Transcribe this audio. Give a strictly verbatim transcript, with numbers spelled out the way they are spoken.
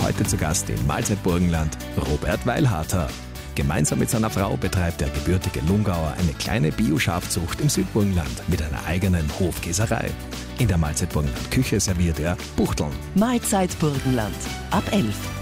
Heute zu Gast im Mahlzeit Burgenland Robert Weilharter. Gemeinsam mit seiner Frau betreibt der gebürtige Lungauer eine kleine Bio-Schafzucht im Südburgenland mit einer eigenen Hofkäserei. In der Mahlzeit Burgenland Küche serviert er Buchteln. Mahlzeit Burgenland ab elf.